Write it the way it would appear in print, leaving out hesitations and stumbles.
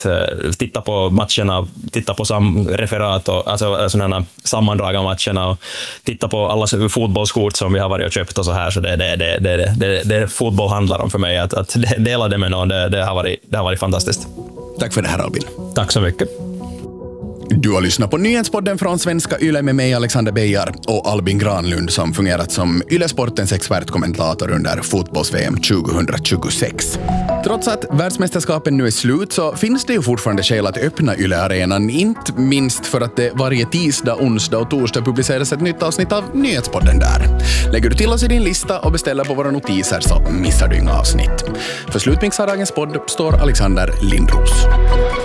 titta på matcherna, titta på referat och alltså sådana sammandrag av matcherna och titta på alla fotbollskort som vi har varit och köpt och så här, så det fotboll handlar om för mig, att dela det med någon, det har varit fantastiskt. Tack för det här, Albin. Tack så mycket. Du har lyssnat på nyhetspodden från Svenska Yle med mig, Alexander Beijar, och Albin Granlund, som fungerat som Yle-sportens expertkommentator under fotbolls-VM 2026. Trots att världsmästerskapen nu är slut så finns det ju fortfarande skäl att öppna Yle-arenan, inte minst för att det varje tisdag, onsdag och torsdag publiceras ett nytt avsnitt av nyhetspodden där. Lägger du till oss i din lista och beställer på våra notiser så missar du inga avsnitt. För slutmix av dagens podd står Alexander Lindros.